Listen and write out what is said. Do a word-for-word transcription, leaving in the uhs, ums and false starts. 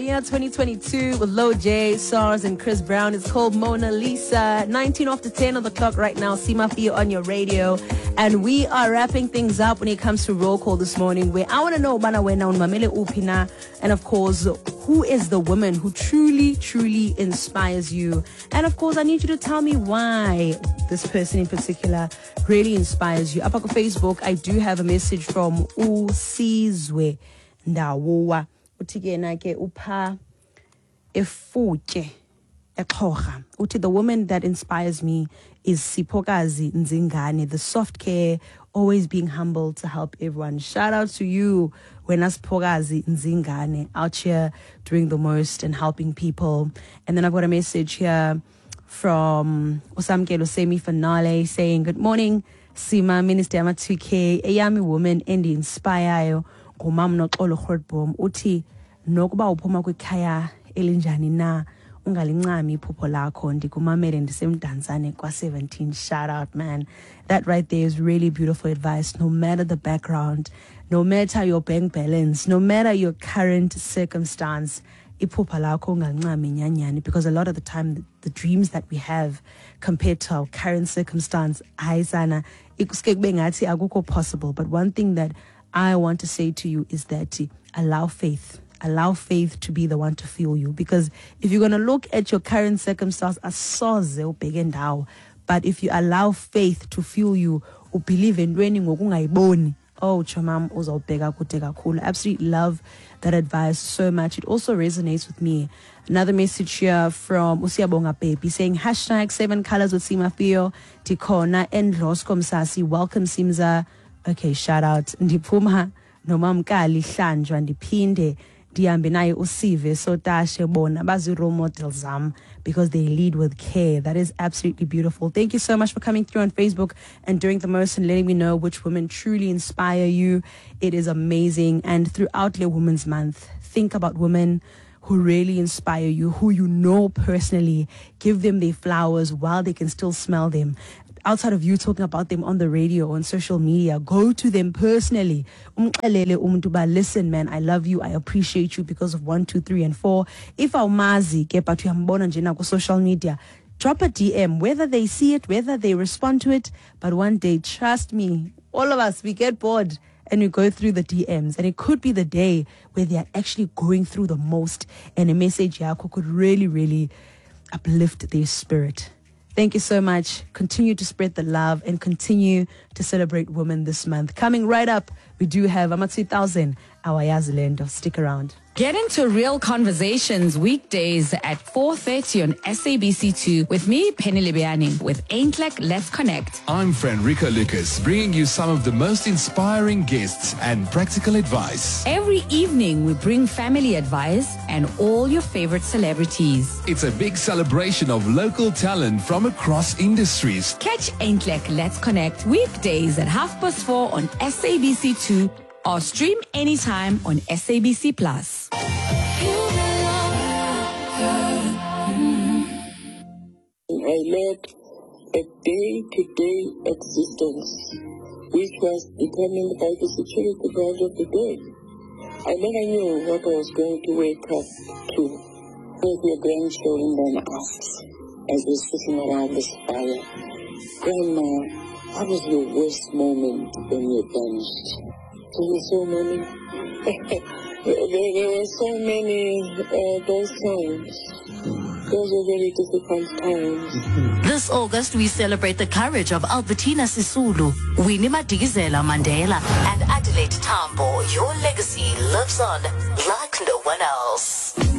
Yeah, twenty twenty-two with Lil J, SARS, and Chris Brown. It's called Mona Lisa. nineteen after ten on the clock right now. Simafio on your radio. And we are wrapping things up when it comes to roll call this morning, where I want to know, Bana Wena Mamele Upina, and of course, who is the woman who truly, truly inspires you? And of course, I need you to tell me why this person in particular really inspires you. Up on Facebook, I do have a message from Usizwe Ndawowa. Utigena ke upha efutye ekhoga. Uti the woman that inspires me is Sipokazi Nzingane, the soft care, always being humble to help everyone. Shout out to you, Wena Sipokazi Nzingane, out here doing the most and helping people. And then I've got a message here from Osamkelo Semi Finale saying, good morning, Sima Minister Amatuke, Eyami woman and inspire. Umam not all hurtbom uti nokuba uphuma kwikhaya elinjani na ungalincami iphupho lakho ndikumamele ndisemdantsane kwa seventeen. Shout out, man. That right there is really beautiful advice. No matter the background, no matter your bank balance, no matter your current circumstance, iphupho lakho ungalincami nyanyani, because a lot of the time the, the dreams that we have compared to our current circumstance hayi sana ikuske kube ngathi akukho possible. But one thing that I want to say to you is that uh, allow faith. Allow faith to be the one to fuel you. Because if you're going to look at your current circumstance, but if you allow faith to fuel you, believe in raining, oh, chamam, absolutely love that advice so much. It also resonates with me. Another message here from Usiabonga Baby saying hashtag seven colors with Simafio, Tikona, and Roscom Sasi. Welcome, Simza. Okay, shout out Ndipuma nomamkali hlanjwa ndiphinde ndihambe naye usive sotashe bona bazi role models zam, because they lead with care. That is absolutely beautiful. Thank you so much for coming through on Facebook and doing the most and letting me know which women truly inspire you. It is amazing. And throughout Le Women's Month, think about women who really inspire you, who you know personally. Give them their flowers while they can still smell them. Outside of you talking about them on the radio or on social media, go to them personally. Listen, man, I love you. I appreciate you because of one, two, three, and four. If Aumazi get back to social media, drop a D M, whether they see it, whether they respond to it. But one day, trust me, all of us, we get bored and we go through the D Ms. And it could be the day where they are actually going through the most. And a message yako could really, really uplift their spirit. Thank you so much. Continue to spread the love and continue to celebrate women this month. Coming right up, we do have Amatsu Thousand, our Yaziland. Stick around. Get into real conversations weekdays at four thirty on S A B C two with me, Penny Libiani, with Ain't Like Let's Connect. I'm Frederica Lucas, bringing you some of the most inspiring guests and practical advice. Every evening, we bring family advice and all your favorite celebrities. It's a big celebration of local talent from across industries. Catch Ain't Like Let's Connect weekdays at half past four on S A B C two or stream anytime on S A B C Plus. I led a day-to-day existence which was determined by the security guard of the day. I never knew what I was going to wake up to. With your grandchildren then asks, as we're sitting around this fire, Grandma, what was your worst moment when you vanished? There were so many. there, there were so many uh, those times. Those were very difficult times. This August, we celebrate the courage of Albertina Sisulu, Winnie Madikizela Mandela, and Adelaide Tambo. Your legacy lives on like no one else.